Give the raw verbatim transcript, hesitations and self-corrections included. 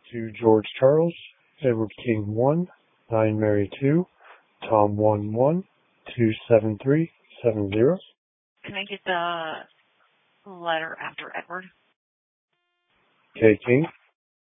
to George Charles, Edward King one, nine Mary two, Tom one one, two seven three seven zero. Can I get the letter after Edward? K King,